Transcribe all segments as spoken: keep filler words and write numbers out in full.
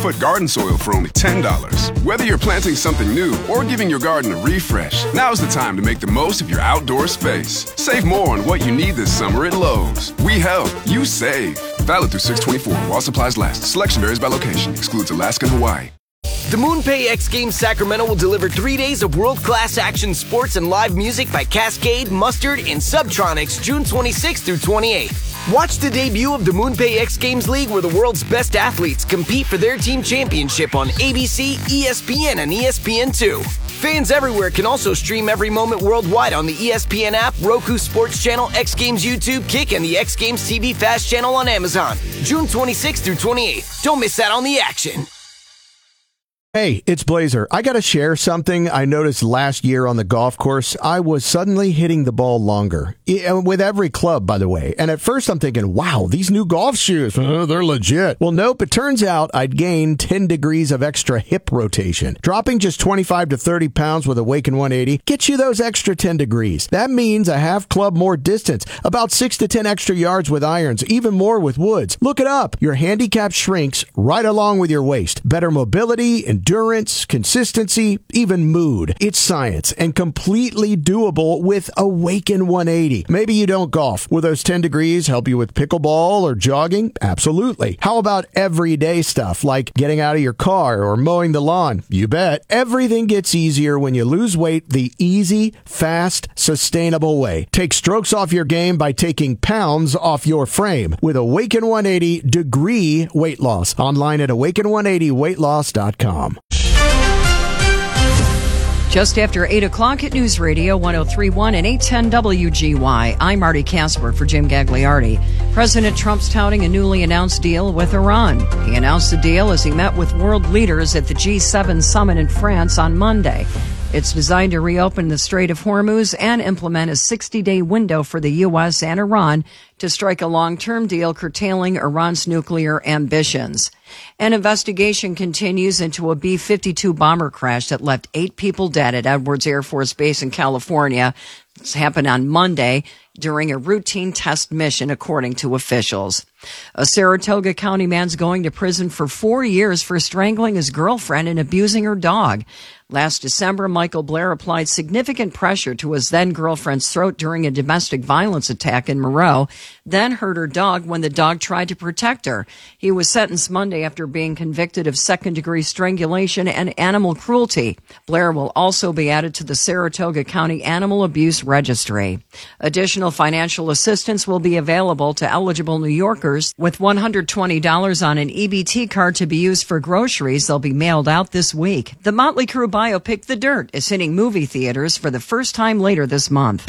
foot garden soil for only ten dollars. Whether you're planting something new or giving your garden a refresh, now's the time to make the most of your outdoor space. Save more on what you need this summer at Lowe's. We help, you save. Valid through six twenty-four while supplies last. Selection varies by location. Excludes Alaska and Hawaii. The MoonPay X Games Sacramento will deliver three days of world-class action sports and live music by Cascade, Mustard, and Subtronics June twenty-sixth through twenty-eighth. Watch the debut of the MoonPay X Games League where the world's best athletes compete for their team championship on A B C, E S P N, and E S P N two. Fans everywhere can also stream every moment worldwide on the E S P N app, Roku Sports Channel, X Games YouTube, Kick, and the X Games T V Fast channel on Amazon. June twenty-sixth through twenty-eighth. Don't miss out on the action. Hey, it's Blazer. I got to share something I noticed last year on the golf course. I was suddenly hitting the ball longer, with every club, by the way. And at first I'm thinking, wow, these new golf shoes, uh, they're legit. Well, nope, it turns out I'd gained ten degrees of extra hip rotation. Dropping just twenty-five to thirty pounds with Awaken one eighty gets you those extra ten degrees. That means a half club more distance, about six to ten extra yards with irons, even more with woods. Look it up. Your handicap shrinks right along with your waist. Better mobility and endurance, consistency, even mood. It's science and completely doable with Awaken one eighty. Maybe you don't golf. Will those ten degrees help you with pickleball or jogging? Absolutely. How about everyday stuff like getting out of your car or mowing the lawn? You bet. Everything gets easier when you lose weight the easy, fast, sustainable way. Take strokes off your game by taking pounds off your frame with Awaken one eighty Degree Weight Loss. Online at awaken one eighty weight loss dot com. Just after eight o'clock at News Radio one oh three point one and eight ten W G Y. I'm Marty Casper for Jim Gagliardi. President Trump's touting a newly announced deal with Iran. He announced the deal as he met with world leaders at the G seven summit in France on Monday. It's designed to reopen the Strait of Hormuz and implement a sixty-day window for the U S and Iran to strike a long-term deal curtailing Iran's nuclear ambitions. An investigation continues into a B fifty-two bomber crash that left eight people dead at Edwards Air Force Base in California. This happened on Monday during a routine test mission, according to officials. A Saratoga County man's going to prison for four years for strangling his girlfriend and abusing her dog. Last December, Michael Blair applied significant pressure to his then-girlfriend's throat during a domestic violence attack in Moreau, then hurt her dog when the dog tried to protect her. He was sentenced Monday after being convicted of second-degree strangulation and animal cruelty. Blair will also be added to the Saratoga County Animal Abuse Registry. Additional financial assistance will be available to eligible New Yorkers with one hundred twenty dollars on an E B T card to be used for groceries. They'll be mailed out this week. The Motley Crue biopic The Dirt is hitting movie theaters for the first time later this month.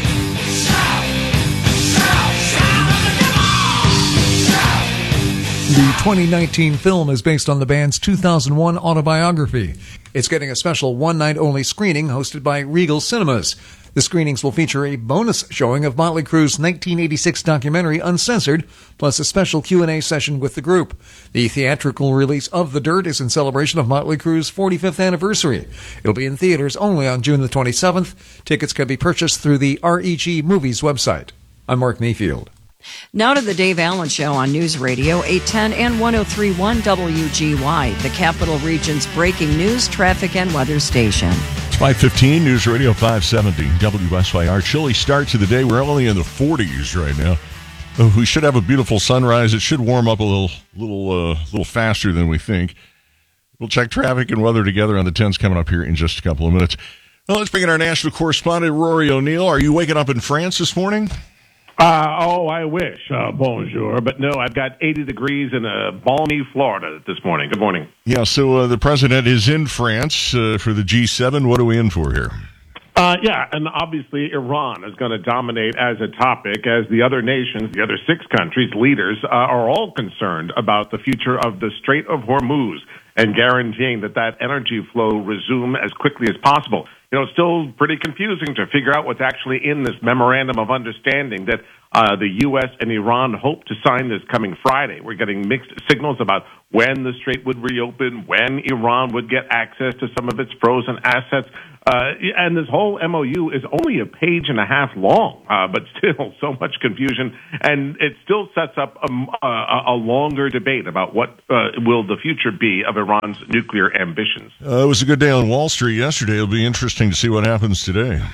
The twenty nineteen film is based on the band's two thousand one autobiography. It's getting a special one-night-only screening hosted by Regal Cinemas. The screenings will feature a bonus showing of Motley Crue's nineteen eighty-six documentary Uncensored, plus a special Q and A session with the group. The theatrical release of The Dirt is in celebration of Motley Crue's forty-fifth anniversary. It'll be in theaters only on June the twenty-seventh. Tickets can be purchased through the R E G Movies website. I'm Mark Mayfield. Now to the Dave Allen Show on News Radio eight ten and one oh three point one W G Y, the Capital Region's breaking news, traffic, and weather station. It's five fifteen, News Radio five seventy, W S Y R. Chilly start to the day. We're only in the forties right now. We should have a beautiful sunrise. It should warm up a little little, uh, little faster than we think. We'll check traffic and weather together on the tens coming up here in just a couple of minutes. Well, let's bring in our national correspondent, Rory O'Neill. Are you waking up in France this morning? Uh, oh, I wish. Uh, bonjour. But no, I've got eighty degrees in a balmy Florida this morning. Good morning. Yeah, so uh, the president is in France uh, for the G seven. What are we in for here? Uh, yeah, and obviously Iran is going to dominate as a topic as the other nations, the other six countries, leaders, uh, are all concerned about the future of the Strait of Hormuz and guaranteeing that that energy flow resume as quickly as possible. You know, it's still pretty confusing to figure out what's actually in this memorandum of understanding that Uh, the U S and Iran hope to sign this coming Friday. We're getting mixed signals about when the strait would reopen, when Iran would get access to some of its frozen assets. Uh, and this whole M O U is only a page and a half long, uh, but still so much confusion. And it still sets up a, a, a longer debate about what uh, will the future be of Iran's nuclear ambitions. Uh, it was a good day on Wall Street yesterday. It'll be interesting to see what happens today.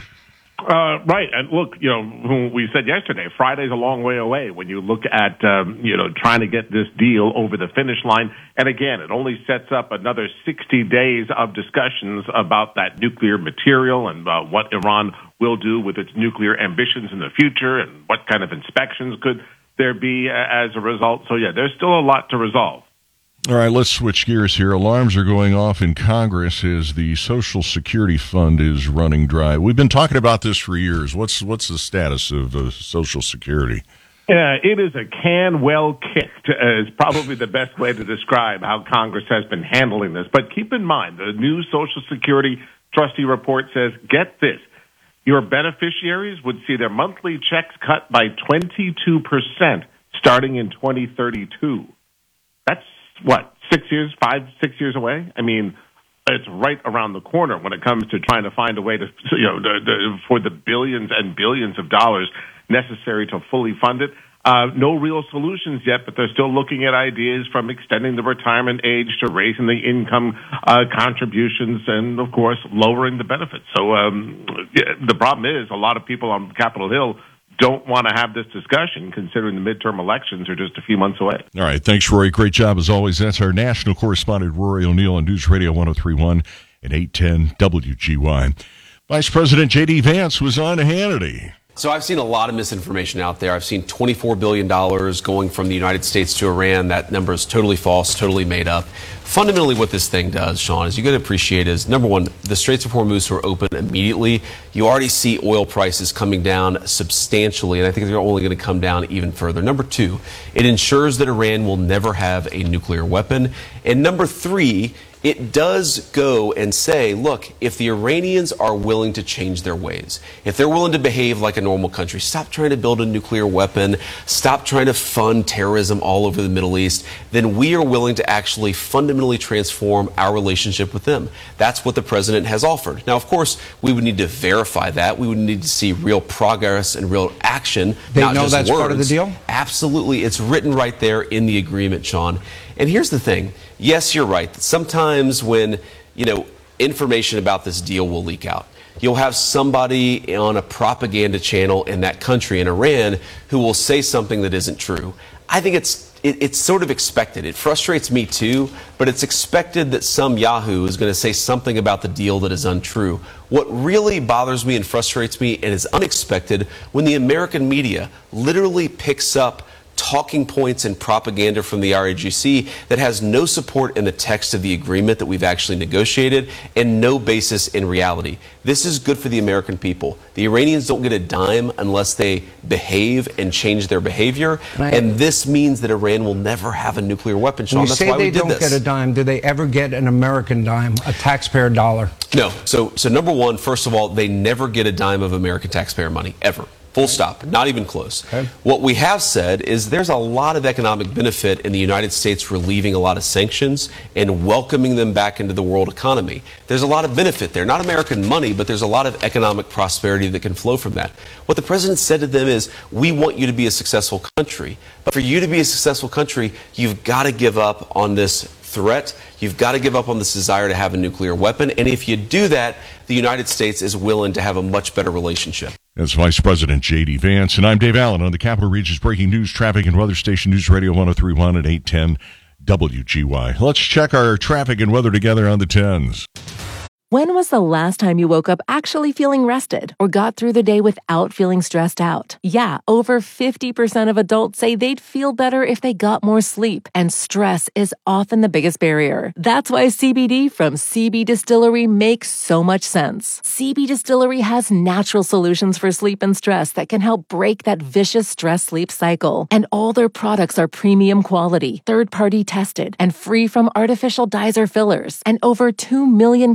Uh, right. And look, you know, we said yesterday, Friday's a long way away when you look at, um, you know, trying to get this deal over the finish line. And again, it only sets up another sixty days of discussions about that nuclear material and uh, what Iran will do with its nuclear ambitions in the future and what kind of inspections could there be as a result. So, yeah, there's still a lot to resolve. All right, let's switch gears here. Alarms are going off in Congress as the Social Security Fund is running dry. We've been talking about this for years. What's what's the status of uh, Social Security? Uh, it is a can well kicked, uh, is probably the best way to describe how Congress has been handling this. But keep in mind, the new Social Security trustee report says, get this, your beneficiaries would see their monthly checks cut by twenty-two percent starting in twenty thirty-two. That's what, six years, five, six years away? I mean, it's right around the corner when it comes to trying to find a way to, you know, the, the, for the billions and billions of dollars necessary to fully fund it. Uh, no real solutions yet, but they're still looking at ideas from extending the retirement age to raising the income uh, contributions and, of course, lowering the benefits. So um, yeah, the problem is a lot of people on Capitol Hill don't want to have this discussion, considering the midterm elections are just a few months away. All right. Thanks, Roy. Great job, as always. That's our national correspondent, Rory O'Neill, on News Radio one oh three point one and eight ten W G Y. Vice President J D. Vance was on Hannity. So I've seen a lot of misinformation out there. I've seen twenty-four billion dollars going from the United States to Iran. That number is totally false, totally made up. Fundamentally, what this thing does, Sean, is you got to appreciate is, number one, the Straits of Hormuz are open immediately. You already see oil prices coming down substantially, and I think they're only going to come down even further. Number two, it ensures that Iran will never have a nuclear weapon. And number three, it does go and say, look, if the Iranians are willing to change their ways, if they're willing to behave like a normal country, stop trying to build a nuclear weapon, stop trying to fund terrorism all over the Middle East, then we are willing to actually fundamentally transform our relationship with them. That's what the president has offered. Now, of course, we would need to verify that. We would need to see real progress and real action. They not know just that's words. part of the deal? Absolutely. It's written right there in the agreement, Sean. And here's the thing. Yes, you're right. Sometimes when, you know, information about this deal will leak out, you'll have somebody on a propaganda channel in that country, in Iran, who will say something that isn't true. I think it's it, it's sort of expected. It frustrates me too, but it's expected that some Yahoo is going to say something about the deal that is untrue. What really bothers me and frustrates me and is unexpected when the American media literally picks up talking points and propaganda from the R A G C that has no support in the text of the agreement that we've actually negotiated and no basis in reality. This is good for the American people. The Iranians don't get a dime unless they behave and change their behavior, I, and this means that Iran will never have a nuclear weapon, Sean. When you That's say why they we did don't this. get a dime, do they ever get an American dime, a taxpayer dollar? No. So, so number one, first of all, they never get a dime of American taxpayer money, ever. Full stop. Not even close. Okay. What we have said is there's a lot of economic benefit in the United States relieving a lot of sanctions and welcoming them back into the world economy. There's a lot of benefit there. Not American money, but there's a lot of economic prosperity that can flow from that. What the president said to them is, we want you to be a successful country. But for you to be a successful country, you've got to give up on this threat. You've got to give up on this desire to have a nuclear weapon. And if you do that, the United States is willing to have a much better relationship. That's Vice President J D. Vance, and I'm Dave Allen on the Capital Region's breaking news, traffic, and weather station, News Radio one oh three point one and eight ten W G Y. Let's check our traffic and weather together on the tens. When was the last time you woke up actually feeling rested or got through the day without feeling stressed out? Yeah, over fifty percent of adults say they'd feel better if they got more sleep, and stress is often the biggest barrier. That's why C B D from C B Distillery makes so much sense. C B Distillery has natural solutions for sleep and stress that can help break that vicious stress-sleep cycle. And all their products are premium quality, third-party tested, and free from artificial dyes or fillers. And over two million customers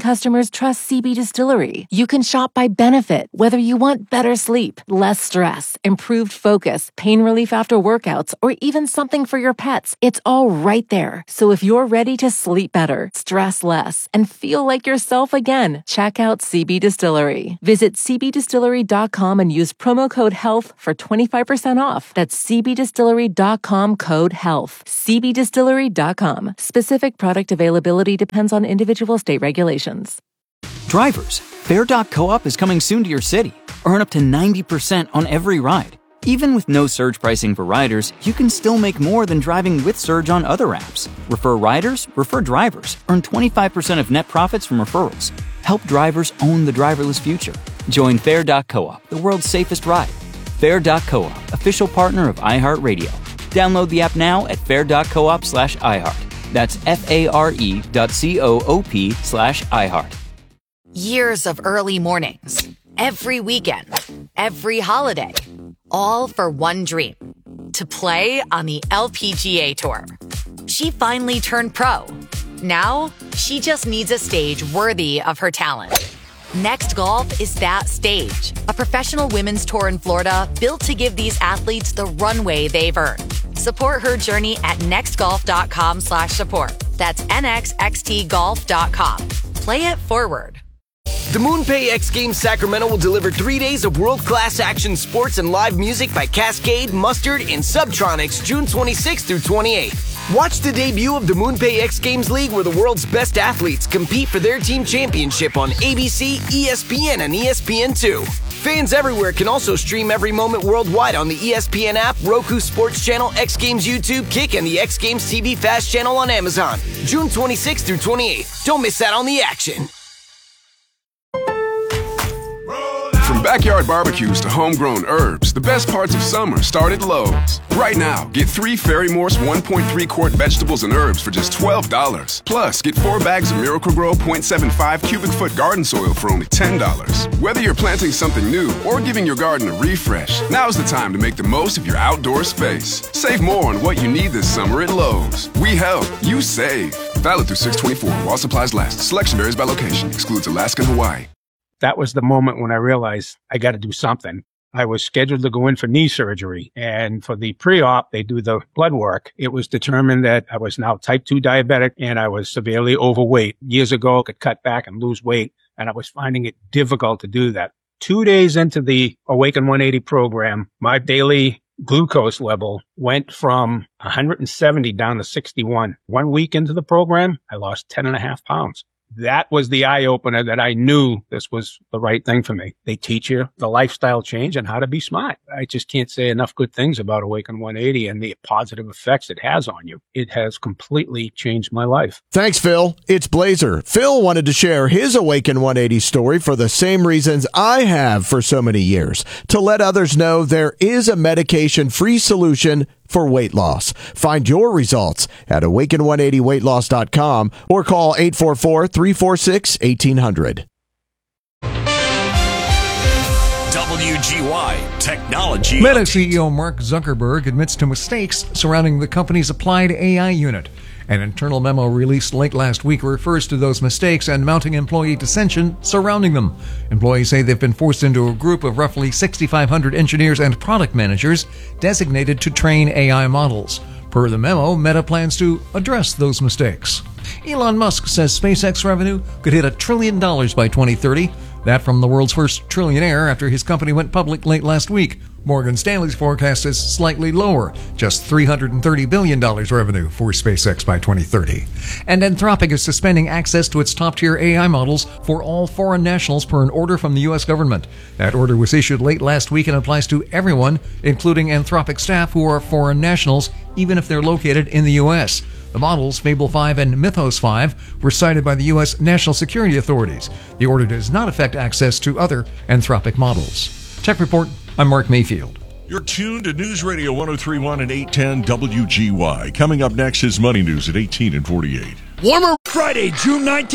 customers trust C B Distillery. You can shop by benefit, whether you want better sleep, less stress, improved focus, pain relief after workouts, or even something for your pets. It's all right there. So if you're ready to sleep better, stress less, and feel like yourself again, check out C B Distillery. Visit c b distillery dot com and use promo code HEALTH for twenty-five percent off. That's c b distillery dot com code HEALTH. c b distillery dot com. Specific product availability depends on individual state regulations. Drivers, Fare dot coop is coming soon to your city. Earn up to ninety percent on every ride. Even with no surge pricing for riders, you can still make more than driving with Surge on other apps. Refer riders, refer drivers. Earn twenty-five percent of net profits from referrals. Help drivers own the driverless future. Join Fare dot coop, the world's safest ride. Fare dot coop, official partner of iHeartRadio. Download the app now at fare dot coop slash iHeart. That's F-A-R-E dot C-O-O-P slash iHeart. Years of early mornings, every weekend, every holiday, all for one dream, to play on the L P G A Tour. She finally turned pro. Now, she just needs a stage worthy of her talent. Next Golf is that stage, a professional women's tour in Florida built to give these athletes the runway they've earned. Support her journey at nextgolf.com slash support. That's N X X T golf dot com. Play it forward. The MoonPay X Games Sacramento will deliver three days of world-class action sports and live music by Cascade, Mustard, and Subtronics June twenty-sixth through twenty-eighth. Watch the debut of the MoonPay X Games League, where the world's best athletes compete for their team championship on A B C, E S P N, and E S P N two. Fans everywhere can also stream every moment worldwide on the E S P N app, Roku Sports Channel, X Games YouTube, Kick, and the X Games T V Fast channel on Amazon. June twenty-sixth through twenty-eighth. Don't miss out on the action. From backyard barbecues to homegrown herbs, the best parts of summer start at Lowe's. Right now, get three Ferry Morse one point three quart vegetables and herbs for just twelve dollars. Plus, get four bags of Miracle-Gro zero point seven five cubic foot garden soil for only ten dollars. Whether you're planting something new or giving your garden a refresh, now's the time to make the most of your outdoor space. Save more on what you need this summer at Lowe's. We help, you save. Valid through six twenty-four while supplies last. Selection varies by location. Excludes Alaska and Hawaii. That was the moment when I realized I got to do something. I was scheduled to go in for knee surgery, and for the pre-op, they do the blood work. It was determined that I was now type two diabetic and I was severely overweight. Years ago, I could cut back and lose weight, and I was finding it difficult to do that. Two days into the Awaken one eighty program, my daily glucose level went from one hundred seventy down to sixty-one. One week into the program, I lost ten and a half pounds. That was the eye-opener that I knew this was the right thing for me. They teach you the lifestyle change and how to be smart. I just can't say enough good things about Awaken one eighty and the positive effects it has on you. It has completely changed my life. Thanks, Phil. It's Blazer. Phil wanted to share his Awaken one eighty story for the same reasons I have for so many years, to let others know there is a medication-free solution for weight loss. Find your results at awaken one eighty weight loss dot com or call eight four four, three four six, one eight hundred. W G Y Technology. Meta C E O Mark Zuckerberg admits to mistakes surrounding the company's applied A I unit. An internal memo released late last week refers to those mistakes and mounting employee dissension surrounding them. Employees say they've been forced into a group of roughly six thousand five hundred engineers and product managers designated to train A I models. Per the memo, Meta plans to address those mistakes. Elon Musk says SpaceX revenue could hit a trillion dollars by twenty thirty. That from the world's first trillionaire after his company went public late last week. Morgan Stanley's forecast is slightly lower, just three hundred thirty billion dollars revenue for SpaceX by twenty thirty. And Anthropic is suspending access to its top-tier A I models for all foreign nationals per an order from the U S government. That order was issued late last week and applies to everyone, including Anthropic staff who are foreign nationals, even if they're located in the U S. The models, Fable five and Mythos five, were cited by the U S national security authorities. The order does not affect access to other Anthropic models. Tech Report, I'm Mark Mayfield. You're tuned to News Radio one oh three point one and eight ten W G Y. Coming up next is Money News at eighteen and forty-eight. Warmer Friday, June nineteenth.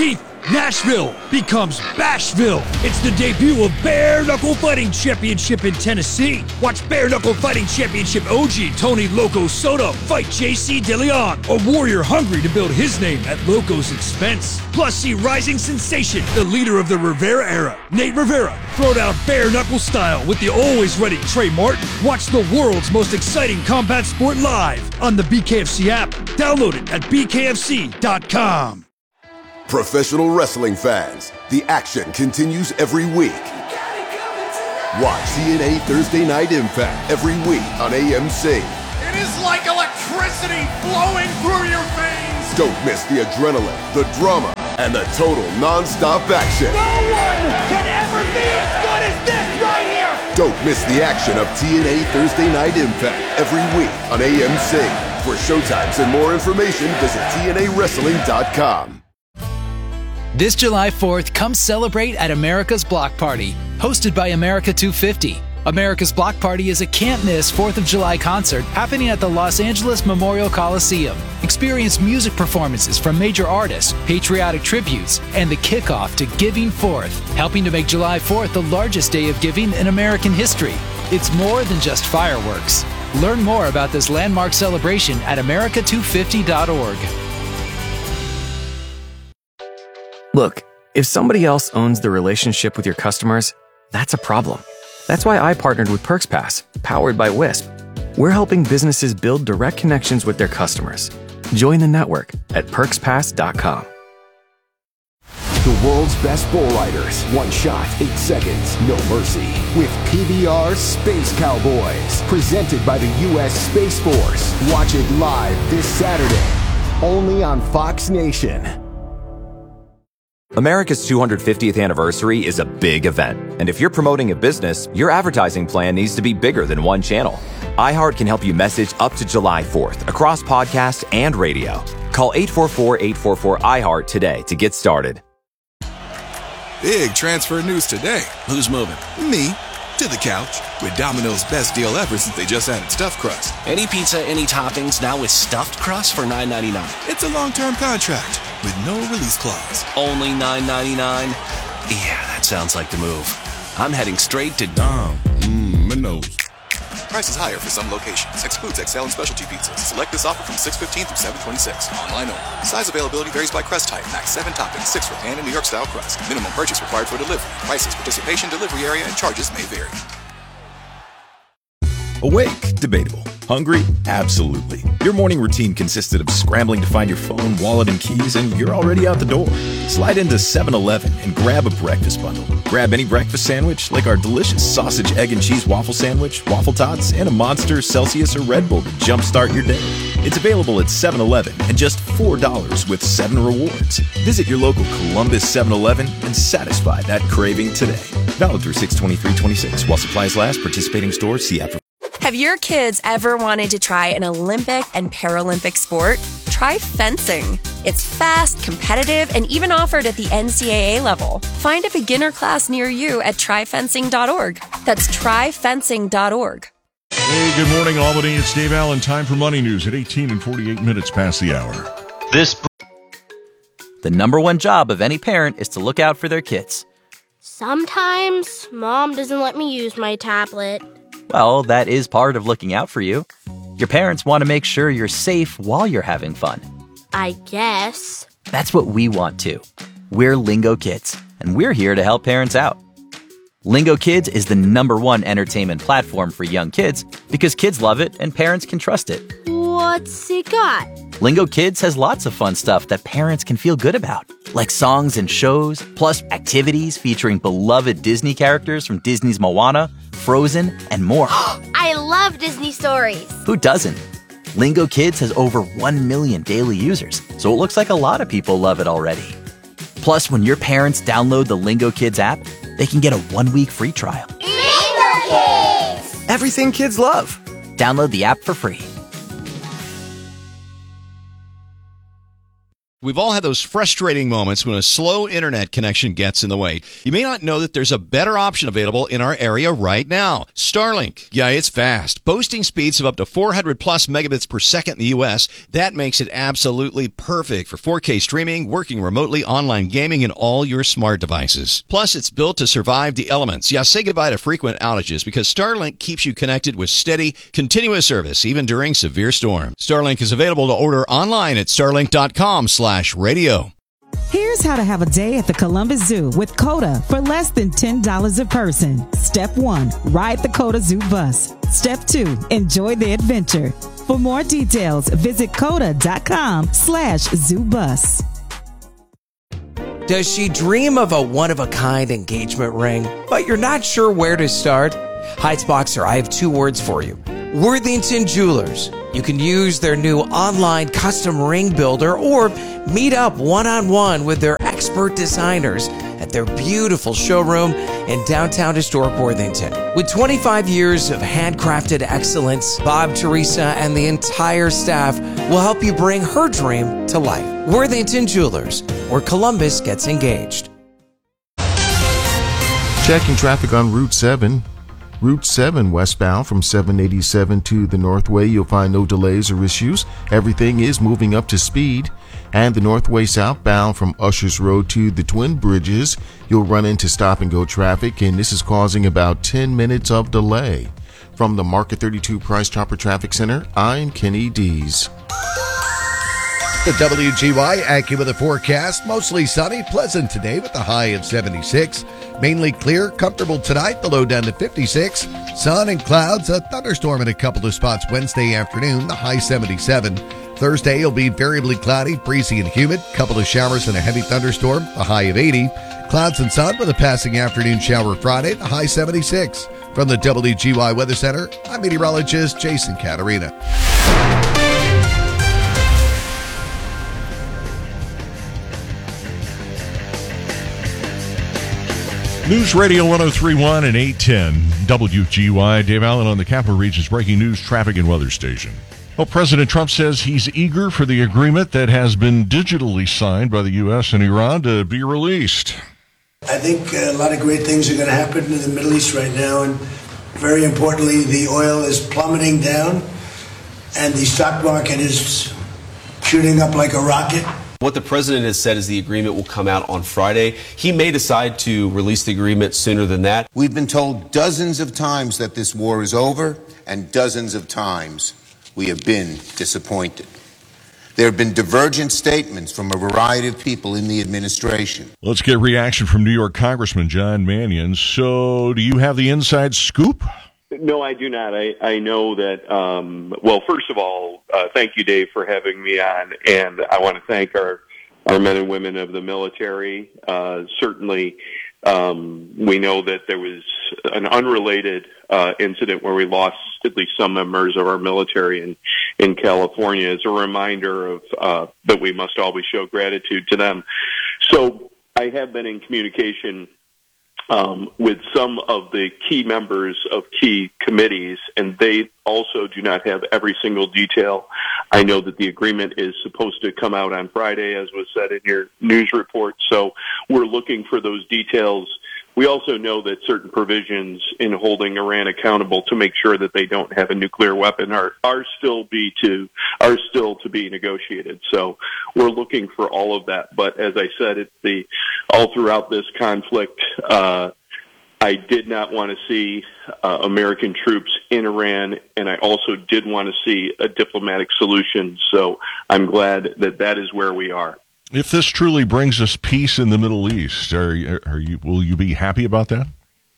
Nashville becomes Bashville. It's the debut of Bare Knuckle Fighting Championship in Tennessee. Watch Bare Knuckle Fighting Championship O G Tony Loco Soto fight J C DeLeon, a warrior hungry to build his name at Loco's expense. Plus, see rising sensation, the leader of the Rivera era, Nate Rivera, throw down bare knuckle style with the always ready Trey Martin. Watch the world's most exciting combat sport live on the B K F C app. Download it at B K F C dot com. Professional wrestling fans, the action continues every week. Watch T N A Thursday Night Impact every week on A M C. It is like electricity flowing through your veins. Don't miss the adrenaline, the drama, and the total non-stop action. No one can ever be as good as this right here. Don't miss the action of T N A Thursday Night Impact every week on A M C. For showtimes and more information, visit T N A wrestling dot com. This July fourth, come celebrate at America's Block Party, hosted by America two fifty. America's Block Party is a can't-miss fourth of July concert happening at the Los Angeles Memorial Coliseum. Experience music performances from major artists, patriotic tributes, and the kickoff to Giving Fourth, helping to make July fourth the largest day of giving in American history. It's more than just fireworks. Learn more about this landmark celebration at America two fifty dot org. Look, if somebody else owns the relationship with your customers, that's a problem. That's why I partnered with PerksPass, powered by Wisp. We're helping businesses build direct connections with their customers. Join the network at perks pass dot com. The world's best bull riders. One shot, eight seconds, no mercy. With P B R Space Cowboys. Presented by the U S Space Force. Watch it live this Saturday. Only on Fox Nation. America's two hundred fiftieth anniversary is a big event. And if you're promoting a business, your advertising plan needs to be bigger than one channel. iHeart can help you message up to July fourth across podcast and radio. Call eight four four, eight four four, I heart today to get started. Big transfer news today. Who's moving? Me. To the couch. With Domino's best deal ever since they just added stuffed crust. Any pizza, any toppings, now with stuffed crust for nine ninety-nine. It's a long-term contract with no release clause. Only nine ninety-nine? Yeah, that sounds like the move. I'm heading straight to Dom. Mmm, Minos. Prices higher for some locations. Excludes X L and specialty pizzas. Select this offer from six fifteen through seven twenty-six. Online only. Size availability varies by crust type. Max seven toppings, six for pan and New York style crust. Minimum purchase required for delivery. Prices, participation, delivery area, and charges may vary. Awake? Debatable. Hungry? Absolutely. Your morning routine consisted of scrambling to find your phone, wallet, and keys, and you're already out the door. Slide into seven eleven and grab a breakfast bundle. Grab any breakfast sandwich, like our delicious sausage, egg, and cheese waffle sandwich, waffle tots, and a Monster, Celsius, or Red Bull to jumpstart your day. It's available at seven eleven and just four dollars with seven rewards. Visit your local Columbus seven eleven and satisfy that craving today. Valid through six twenty-three twenty-six. While supplies last, participating stores, see app. Have your kids ever wanted to try an Olympic and Paralympic sport? Try fencing. It's fast, competitive, and even offered at the N C double A level. Find a beginner class near you at try fencing dot org. That's try fencing dot org. Hey, good morning, Albany. It's Dave Allen. Time for Money News at eighteen and forty-eight minutes past the hour. This. The number one job of any parent is to look out for their kids. Sometimes Mom doesn't let me use my tablet. Well, that is part of looking out for you. Your parents want to make sure you're safe while you're having fun. I guess. That's what we want too. We're Lingo Kids, and we're here to help parents out. Lingo Kids is the number one entertainment platform for young kids because kids love it and parents can trust it. What's it got? Lingo Kids has lots of fun stuff that parents can feel good about, like songs and shows, plus activities featuring beloved Disney characters from Disney's Moana, Frozen, and more. I love Disney stories. Who doesn't? Lingo Kids has over one million daily users, so it looks like a lot of people love it already. Plus, when your parents download the Lingo Kids app, they can get a one-week free trial. Lingo Kids! Everything kids love. Download the app for free. We've all had those frustrating moments when a slow internet connection gets in the way. You may not know that there's a better option available in our area right now. Starlink. Yeah, it's fast. Boasting speeds of up to four hundred plus megabits per second in the U S. That makes it absolutely perfect for four K streaming, working remotely, online gaming, and all your smart devices. Plus, it's built to survive the elements. Yeah, say goodbye to frequent outages because Starlink keeps you connected with steady, continuous service, even during severe storms. Starlink is available to order online at starlink dot com slash radio. Here's how to have a day at the Columbus Zoo with COTA for less than ten dollars a person. Step one, ride the COTA Zoo bus. Step two, enjoy the adventure. For more details, visit coda dot com slash zoo bus. Does she dream of a one-of-a-kind engagement ring, but you're not sure where to start? Heights-Boxer, I have two words for you. Worthington Jewelers. You can use their new online custom ring builder or meet up one-on-one with their expert designers at their beautiful showroom in downtown historic Worthington. With twenty-five years of handcrafted excellence, Bob, Teresa, and the entire staff will help you bring her dream to life. Worthington Jewelers, where Columbus gets engaged. Checking traffic on Route seven. Route seven westbound from seven eighty-seven to the Northway, you'll find no delays or issues. Everything is moving up to speed. And the Northway southbound from Ushers Road to the Twin Bridges, you'll run into stop-and-go traffic, and this is causing about ten minutes of delay. From the Market thirty-two Price Chopper Traffic Center, I'm Kenny Dees. The W G Y AccuWeather forecast, mostly sunny, pleasant today with a high of seventy-six. Mainly clear, comfortable tonight, the low down to fifty-six. Sun and clouds, a thunderstorm in a couple of spots Wednesday afternoon, the high seventy-seven. Thursday will be variably cloudy, breezy and humid. Couple of showers and a heavy thunderstorm, the high of eighty. Clouds and sun with a passing afternoon shower Friday, the high seventy-six. From the W G Y Weather Center, I'm meteorologist Jason Caterina. News Radio one oh three point one and eight ten W G Y. Dave Allen on the Capital Region's breaking news, traffic, and weather station. Well, President Trump says he's eager for the agreement that has been digitally signed by the U S and Iran to be released. I think a lot of great things are going to happen in the Middle East right now, and very importantly, the oil is plummeting down, and the stock market is shooting up like a rocket. What the president has said is the agreement will come out on Friday. He may decide to release the agreement sooner than that. We've been told dozens of times that this war is over, and dozens of times we have been disappointed. There have been divergent statements from a variety of people in the administration. Let's get reaction from New York Congressman John Mannion. So, do you have the inside scoop? No, I do not. I, I know that, um, well, first of all, uh, thank you, Dave, for having me on. And I want to thank our, our men and women of the military. Uh, certainly, um, we know that there was an unrelated uh, incident where we lost at least some members of our military in, in California. As a reminder of uh, that we must always show gratitude to them. So I have been in communication Um, with some of the key members of key committees, and they also do not have every single detail. I know that the agreement is supposed to come out on Friday, as was said in your news report, so we're looking for those details. We also know that certain provisions in holding Iran accountable to make sure that they don't have a nuclear weapon are, are still be to are still to be negotiated. So we're looking for all of that. But as I said, it's the all throughout this conflict, uh, I did not want to see uh, American troops in Iran, and I also did want to see a diplomatic solution. So I'm glad that that is where we are. If this truly brings us peace in the Middle East, are, are you, will you be happy about that?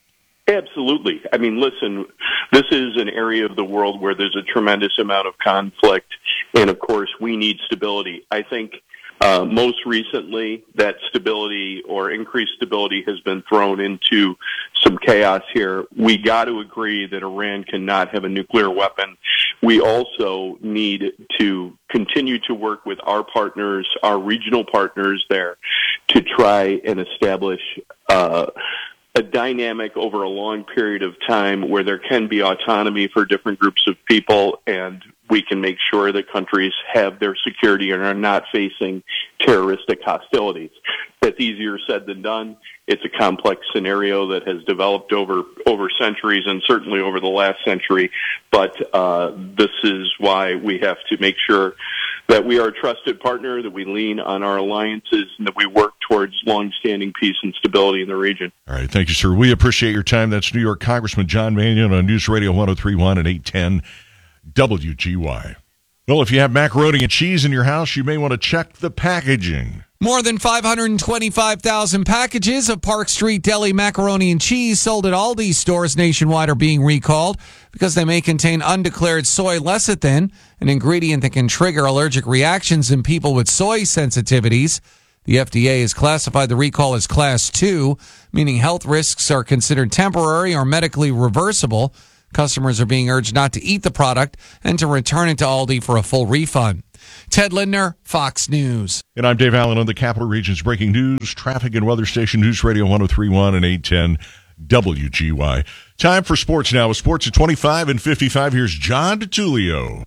Absolutely. I mean, listen, this is an area of the world where there's a tremendous amount of conflict, and of course, we need stability. I think uh, most recently that stability or increased stability has been thrown into some chaos here. We got to agree that Iran cannot have a nuclear weapon. We also need to continue to work with our partners, our regional partners there, to try and establish uh, a dynamic over a long period of time where there can be autonomy for different groups of people and we can make sure that countries have their security and are not facing terroristic hostilities. That's easier said than done. It's a complex scenario that has developed over over centuries and certainly over the last century. But uh, this is why we have to make sure that we are a trusted partner, that we lean on our alliances, and that we work towards longstanding peace and stability in the region. All right. Thank you, sir. We appreciate your time. That's New York Congressman John Mannion on News Radio one oh three point one and eight ten W G Y. Well, if you have macaroni and cheese in your house, you may want to check the packaging. More than five hundred twenty-five thousand packages of Park Street Deli macaroni and cheese sold at Aldi stores nationwide are being recalled because they may contain undeclared soy lecithin, an ingredient that can trigger allergic reactions in people with soy sensitivities. The F D A has classified the recall as Class two, meaning health risks are considered temporary or medically reversible. Customers are being urged not to eat the product and to return it to Aldi for a full refund. Ted Lindner, Fox News. And I'm Dave Allen on the Capital Region's breaking news, traffic and weather station, News Radio one oh three point one and eight ten W G Y. Time for sports now. With sports at twenty-five and fifty-five, here's John DiTullio.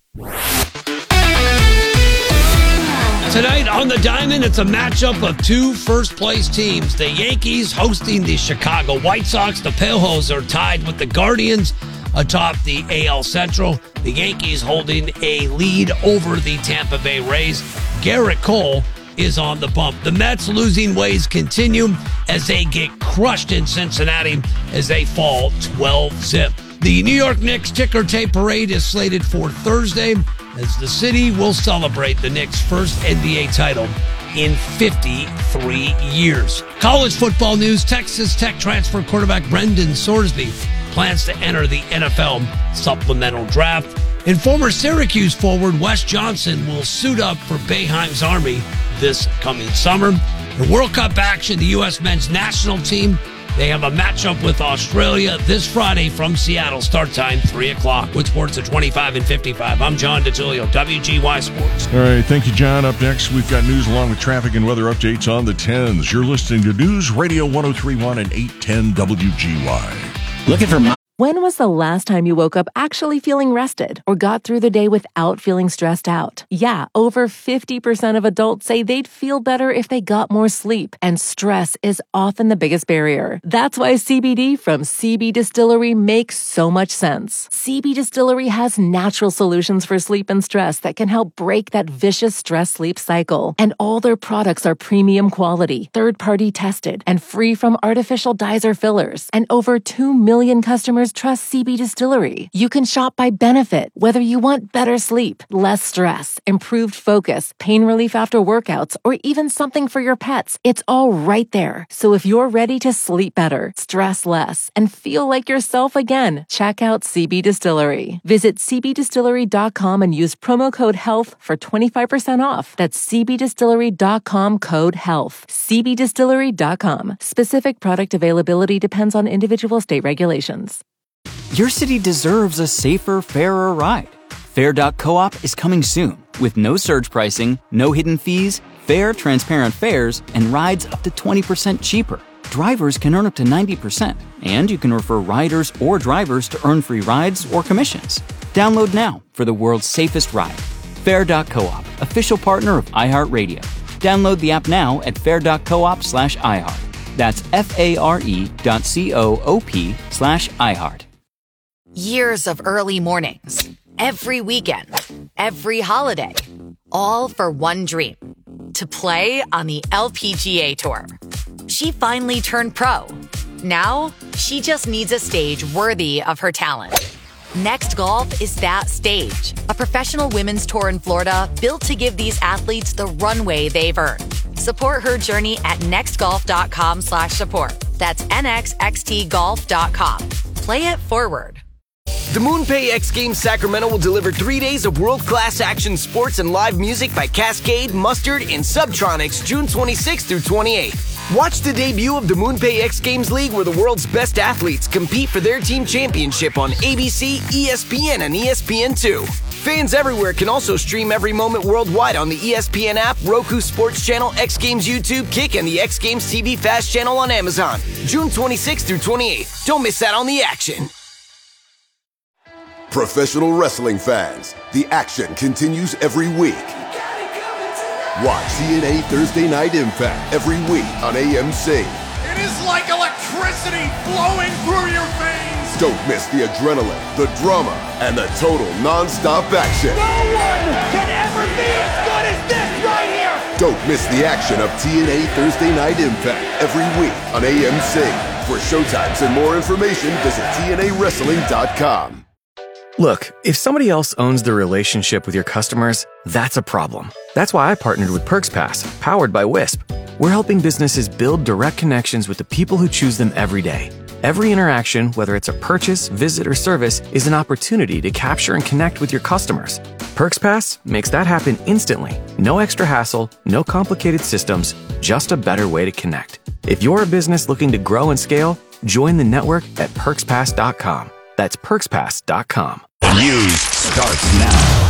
Tonight on the Diamond, it's a matchup of two first-place teams. The Yankees hosting the Chicago White Sox. The Pale-Hose are tied with the Guardians atop the A L Central. The Yankees holding a lead over the Tampa Bay Rays. Garrett Cole is on the bump. The Mets losing ways continue as they get crushed in Cincinnati as they fall twelve zip. The New York Knicks ticker tape parade is slated for Thursday as the city will celebrate the Knicks' first N B A title in fifty-three years. College football news, Texas Tech transfer quarterback Brendan Sorsby plans to enter the N F L supplemental draft. And former Syracuse forward Wes Johnson will suit up for Boeheim's Army this coming summer. In World Cup action, the U S men's national team, they have a matchup with Australia this Friday from Seattle. Start time, three o'clock. With sports at twenty-five and fifty-five, I'm John DiTullio, W G Y Sports. All right, thank you, John. Up next, we've got news along with traffic and weather updates on the tens. You're listening to News Radio one oh three point one and eight ten W G Y. Looking for my- When was the last time you woke up actually feeling rested or got through the day without feeling stressed out? Yeah, over fifty percent of adults say they'd feel better if they got more sleep, and stress is often the biggest barrier. That's why C B D from C B Distillery makes so much sense. C B Distillery has natural solutions for sleep and stress that can help break that vicious stress-sleep cycle. And all their products are premium quality, third-party tested, and free from artificial dyes or fillers. And over two million customers trust C B Distillery. You can shop by benefit, whether you want better sleep, less stress, improved focus, pain relief after workouts, or even something for your pets. It's all right there. So if you're ready to sleep better, stress less, and feel like yourself again, check out C B Distillery. Visit c b distillery dot com and use promo code HEALTH for twenty-five percent off. That's c b distillery dot com code HEALTH. c b distillery dot com. Specific product availability depends on individual state regulations. Your city deserves a safer, fairer ride. Fair dot coop is coming soon with no surge pricing, no hidden fees, fair, transparent fares, and rides up to twenty percent cheaper. Drivers can earn up to ninety percent, and you can refer riders or drivers to earn free rides or commissions. Download now for the world's safest ride. Fair dot coop, official partner of iHeartRadio. Download the app now at fair dot coop slash iHeart. That's F-A-R-E dot C-O-O-P slash iHeart. Years of early mornings, every weekend, every holiday, all for one dream, to play on the L P G A Tour. She finally turned pro. Now, she just needs a stage worthy of her talent. Next Golf is that stage, a professional women's tour in Florida built to give these athletes the runway they've earned. Support her journey at nextgolf.com slash support. That's N X X T golf dot com. Play it forward. The MoonPay X Games Sacramento will deliver three days of world-class action sports and live music by Cascade, Mustard, and Subtronics June twenty-sixth through twenty-eighth. Watch the debut of the MoonPay X Games League where the world's best athletes compete for their team championship on A B C, E S P N, and E S P N two. Fans everywhere can also stream every moment worldwide on the E S P N app, Roku Sports Channel, X Games YouTube, Kick, and the X Games T V Fast Channel on Amazon. June twenty-sixth through twenty-eighth. Don't miss out on the action. Professional wrestling fans, the action continues every week. Watch T N A Thursday Night Impact every week on A M C. It is like electricity flowing through your veins. Don't miss the adrenaline, the drama, and the total non-stop action. No one can ever be as good as this right here. Don't miss the action of T N A Thursday Night Impact every week on A M C. For showtimes and more information, visit T N A wrestling dot com. Look, if somebody else owns the relationship with your customers, that's a problem. That's why I partnered with PerksPass, powered by Wisp. We're helping businesses build direct connections with the people who choose them every day. Every interaction, whether it's a purchase, visit, or service, is an opportunity to capture and connect with your customers. PerksPass makes that happen instantly. No extra hassle, no complicated systems, just a better way to connect. If you're a business looking to grow and scale, join the network at perks pass dot com. That's perks pass dot com. The news starts now.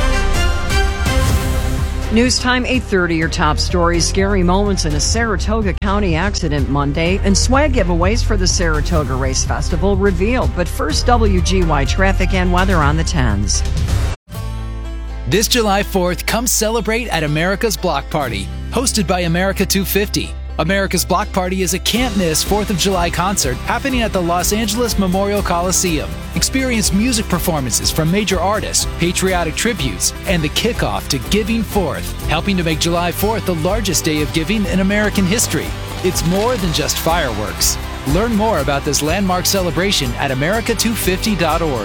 News time, eight thirty, your top stories. Scary moments in a Saratoga County accident Monday, and swag giveaways for the Saratoga Race Festival revealed. But first, W G Y traffic and weather on the tens. This July fourth, come celebrate at America's Block Party, hosted by America two fifty. America's Block Party is a can't-miss fourth of July concert happening at the Los Angeles Memorial Coliseum. Experience music performances from major artists, patriotic tributes, and the kickoff to Giving Fourth, helping to make July fourth the largest day of giving in American history. It's more than just fireworks. Learn more about this landmark celebration at america two fifty dot org.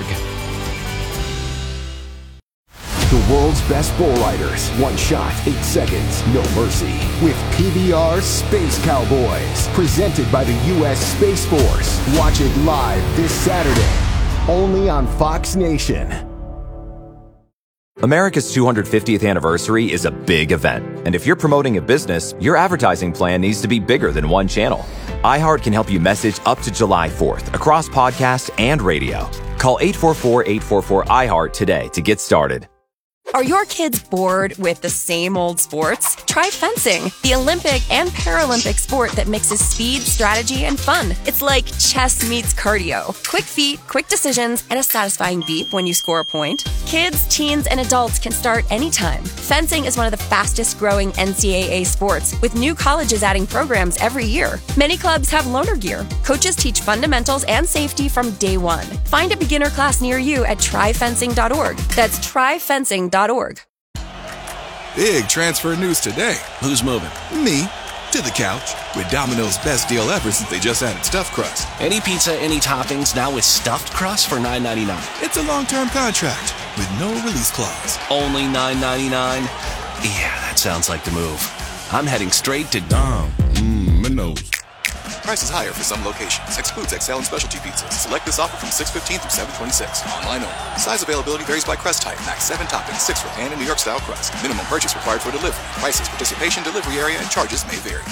The world's best bull riders. One shot, eight seconds, no mercy. With P B R Space Cowboys. Presented by the U S Space Force. Watch it live this Saturday. Only on Fox Nation. America's two hundred fiftieth anniversary is a big event. And if you're promoting a business, your advertising plan needs to be bigger than one channel. iHeart can help you message up to July fourth across podcast and radio. Call eight four four, eight four four, I heart today to get started. Are your kids bored with the same old sports? Try fencing, the Olympic and Paralympic sport that mixes speed, strategy, and fun. It's like chess meets cardio. Quick feet, quick decisions, and a satisfying beep when you score a point. Kids, teens, and adults can start anytime. Fencing is one of the fastest growing N C double A sports, with new colleges adding programs every year. Many clubs have loaner gear. Coaches teach fundamentals and safety from day one. Find a beginner class near you at try fencing dot org. That's try fencing dot org. Big transfer news today. Who's moving? Me. To the couch. With Domino's best deal ever since they just added stuffed crust. Any pizza, any toppings, now with stuffed crust for nine ninety-nine. It's a long-term contract with no release clause. Only nine ninety-nine? Yeah, that sounds like the move. I'm heading straight to Dom. Mmm, my nose. Prices higher for some locations. Excludes X L and specialty pizzas. Select this offer from six fifteen through seven twenty-six. Online only. Size availability varies by crust type. Max seven toppings, six for pan and New York style crust. Minimum purchase required for delivery. Prices, participation, delivery area, and charges may vary.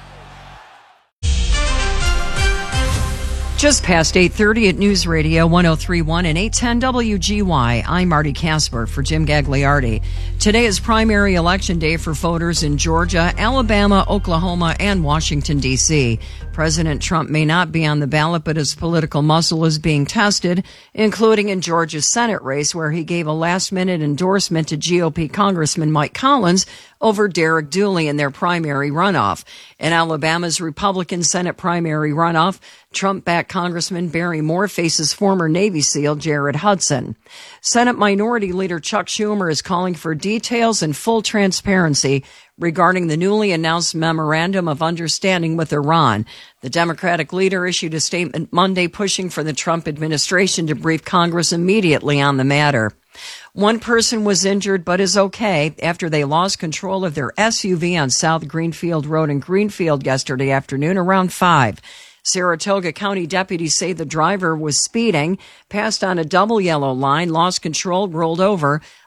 Just past eight thirty at News Radio one oh three point one and eight ten W G Y. I'm Marty Casper for Jim Gagliardi. Today is primary election day for voters in Georgia, Alabama, Oklahoma, and Washington, D C. President Trump may not be on the ballot, but his political muscle is being tested, including in Georgia's Senate race, where he gave a last-minute endorsement to G O P Congressman Mike Collins over Derek Dooley in their primary runoff. In Alabama's Republican Senate primary runoff, Trump-backed Congressman Barry Moore faces former Navy SEAL Jared Hudson. Senate Minority Leader Chuck Schumer is calling for details and full transparency regarding the newly announced memorandum of understanding with Iran. The Democratic leader issued a statement Monday pushing for the Trump administration to brief Congress immediately on the matter. One person was injured but is okay after they lost control of their S U V on South Greenfield Road in Greenfield yesterday afternoon around five. Saratoga County deputies say the driver was speeding, passed on a double yellow line, lost control, rolled over,